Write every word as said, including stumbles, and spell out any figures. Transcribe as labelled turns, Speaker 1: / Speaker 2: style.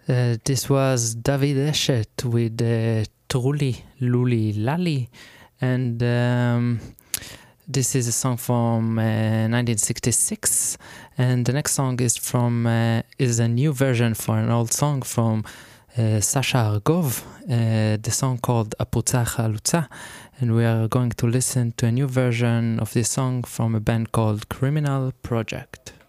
Speaker 1: Uh, this was David Eshet with uh, Truli Luli Lali, and um, this is a song from uh, nineteen sixty-six. And the next song is from uh, is a new version for an old song from uh, Sasha Argov, uh, the song called Aputza Chalutza, and we are going to listen to a new version of this song from a band called Criminal Project.